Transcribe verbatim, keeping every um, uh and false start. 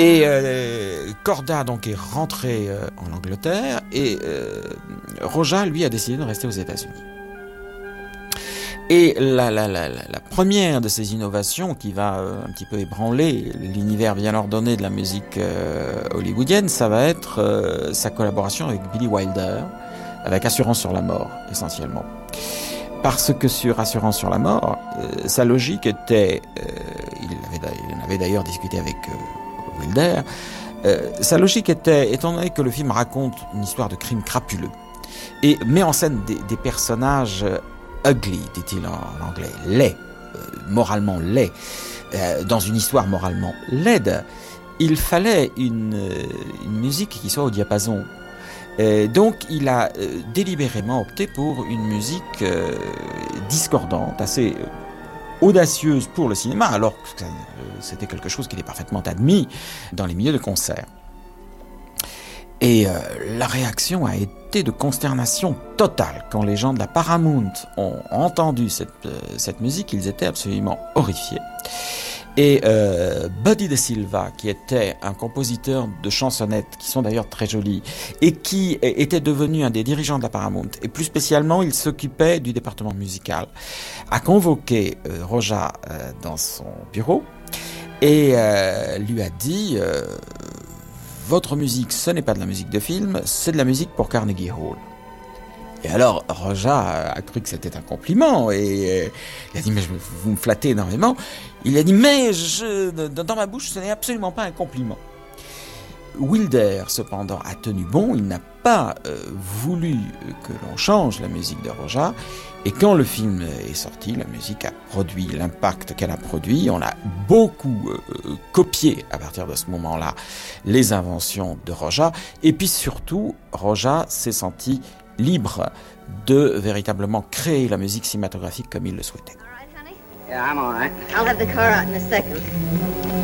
Et euh, Korda donc est rentré euh, en Angleterre et euh, Roja lui a décidé de rester aux États-Unis. Et la, la, la, la première de ces innovations qui va euh, un petit peu ébranler l'univers bien ordonné de la musique euh, hollywoodienne, ça va être euh, sa collaboration avec Billy Wilder, avec Assurance sur la mort essentiellement. Parce que sur Assurance sur la mort, euh, sa logique était, euh, il, avait, il en avait d'ailleurs discuté avec euh, Wilder, euh, sa logique était, étant donné que le film raconte une histoire de crime crapuleux et met en scène des, des personnages ugly, dit-il en, en anglais, laids, euh, moralement laids, euh, dans une histoire moralement laide, il fallait une, une musique qui soit au diapason. Euh, donc il a euh, délibérément opté pour une musique euh, discordante, assez euh, audacieuse pour le cinéma, alors que euh, c'était quelque chose qui était parfaitement admis dans les milieux de concert. Et euh, la réaction a été de consternation totale. Quand les gens de la Paramount ont entendu cette, euh, cette musique, ils étaient absolument horrifiés. Et euh, Buddy DeSilva, qui était un compositeur de chansonnettes, qui sont d'ailleurs très jolies, et qui était devenu un des dirigeants de la Paramount, et plus spécialement, il s'occupait du département musical, a convoqué euh, Roja euh, dans son bureau et euh, lui a dit euh, « Votre musique, ce n'est pas de la musique de film, c'est de la musique pour Carnegie Hall. » Et alors, Roja a cru que c'était un compliment, et euh, il a dit, mais je, vous me flattez énormément. Il a dit, mais je, dans ma bouche, ce n'est absolument pas un compliment. Wilder, cependant, a tenu bon, il n'a pas euh, voulu que l'on change la musique de Roja, et quand le film est sorti, la musique a produit l'impact qu'elle a produit, on a beaucoup euh, copié à partir de ce moment-là les inventions de Roja, et puis surtout, Roja s'est senti libre de véritablement créer la musique cinématographique comme il le souhaitait. Yeah, I'm all right. I'll have the car out in a second.